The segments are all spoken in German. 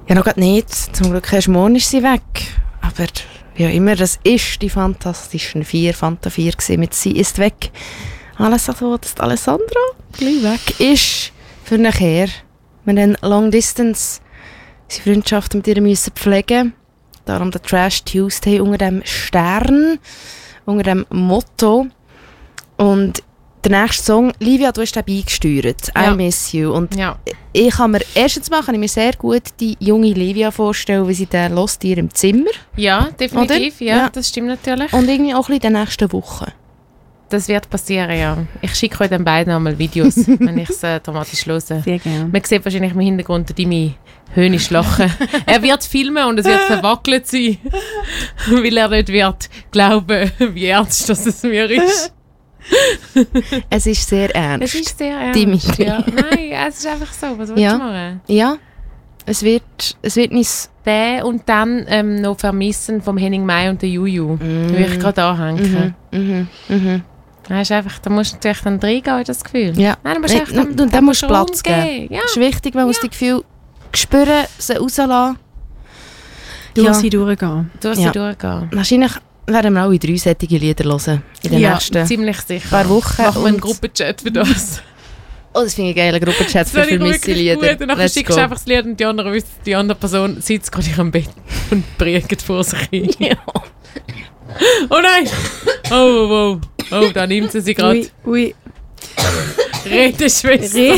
Ja, noch gerade nicht. Zum Glück erst morgen ist sie weg. Aber wie auch immer, das ist die Fantastischen 4, Fanta 4 gewesen, mit «Sie ist weg». Alles also, dass die Alessandra gleich weg ist für nachher. Wir haben Long Distance unsere Freundschaft mit ihr müssen pflegen. Darum der Trash Tuesday unter dem Stern, unter dem Motto. Und der nächste Song, Livia, du hast den beigesteuert, I Miss You. Und ich kann mir, erstens mal kann ich mir sehr gut die junge Livia vorstellen, wie sie den hört in ihrem Zimmer. Ja, definitiv, ja, das stimmt natürlich. Und irgendwie auch ein bisschen in den nächsten Wochen. Das wird passieren, ja. Ich schicke euch den beiden einmal Videos, wenn ich es dramatisch höre. Sehr gerne. Man sieht wahrscheinlich im Hintergrund deine höhnisch lachen. Er wird filmen und es wird verwackelt sein, weil er nicht wird glauben, wie ernst das es mir ist. Es ist sehr ernst. Es ist sehr ernst. Dimitri. Ja. Nein, es ist einfach so. Was willst du machen? Ja, es wird nicht... Den und dann noch «Vermissen» vom Henning May und der Juju. Da will ich gerade anhängen. Das ist einfach, da musst du natürlich dann reingehen in das Gefühl. Ja. Nein, dann musst du Platz geben. Ja. Das ist wichtig, man muss die Gefühle spüren, sie rauslassen. Durch sie durchgehen. Wahrscheinlich werden wir alle 3 solche Lieder hören in den nächsten ziemlich sicher. paar Wochen. Machen wir einen Gruppenchat für das. Oh, das finde ich geil, ein Gruppenchat für vermisste Lieder. Gut. Und dann schickst du einfach das Lied und die andere Person sitzt gerade in ihrem Bett und prägt vor sich hin. Ja. Oh nein! Oh, da nimmt sie gerade. Ui. Redeschwester.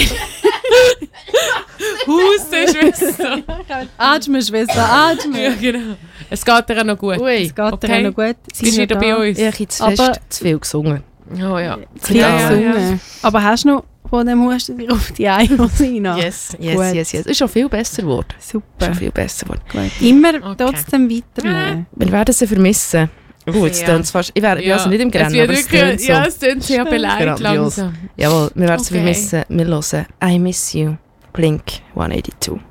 Hustenschwester. Atme, Schwester, atme. Ja, genau. Es geht ihr auch noch gut. Es geht ihr noch gut. Sie ist wieder bei uns. Ich habe jetzt fest zu viel gesungen. Oh ja. Zu viel gesungen. Aber hast du noch von dem Husten dir auf die Eier Yes. Es ist schon viel besser geworden. Super. Immer trotzdem weiternehmen. Wir werden sie vermissen. Gut, es klingt fast... Ich wäre also nicht im Grennen, aber es klingt so. Ja, es klingt sehr beleidigt langsam. Jawohl, wir werden sie vermissen. Wir hören «I Miss You», Blink 182.